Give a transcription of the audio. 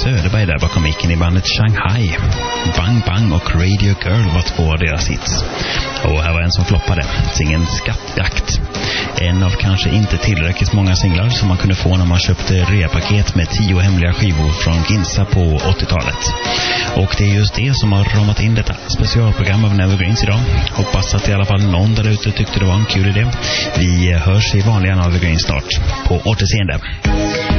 Söderberg där bakom micken i bandet Shanghai. Bang Bang och Radio Girl var två av deras hits. Och här var en som floppade, singeln Skattjakt. En av kanske inte tillräckligt många singlar som man kunde få när man köpte reapaket med 10 hemliga skivor från Ginsa på 80-talet. Och det är just det som har ramat in detta specialprogram av Evergreens idag. Hoppas att i alla fall någon där ute tyckte det var en kul idé. Vi hörs i vanliga Evergreens snart. På återseende.